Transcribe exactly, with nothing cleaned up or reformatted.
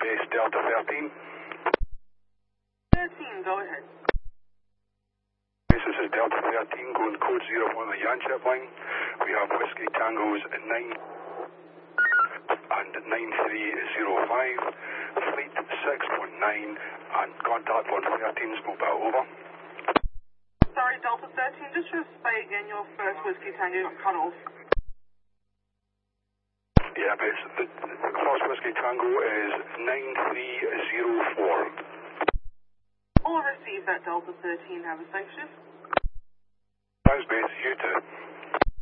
base Delta thirteen. thirteen, go ahead. This is Delta thirteen going code zero one on the Yanchep line. We have Whiskey Tangos nine and nine three zero five, fleet six one nine, and contact one thirteen's mobile, over. Sorry, Delta thirteen, just say again your first Whiskey Tango got cut off. Yeah, but it's the, the first Whiskey Tango is nine three zero four. All received that, Delta thirteen. Have a safe shift. Thanks, base. You too.